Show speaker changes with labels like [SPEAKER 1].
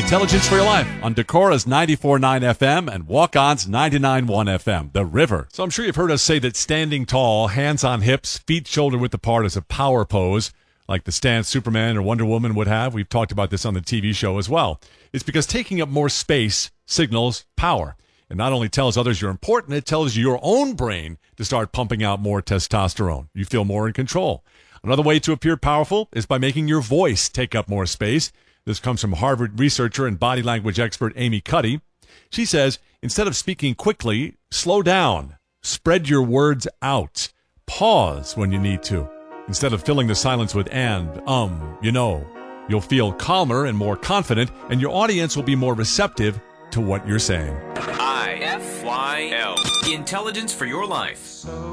[SPEAKER 1] Intelligence for Your Life on Decora's 94.9 FM and Walk-On's 99.1 FM, The River. So I'm sure you've heard us say that standing tall, hands on hips, feet shoulder width apart is a power pose, like the stance Superman or Wonder Woman would have. We've talked about this on the TV show as well. It's because taking up more space signals power. It not only tells others you're important, it tells your own brain to start pumping out more testosterone. You feel more in control. Another way to appear powerful is by making your voice take up more space. This comes from Harvard researcher and body language expert Amy Cuddy. She says, instead of speaking quickly, slow down. Spread your words out. Pause when you need to. Instead of filling the silence with and, you know. You'll feel calmer and more confident, and your audience will be more receptive to what you're saying.
[SPEAKER 2] IFYL. Intelligence for Your Life.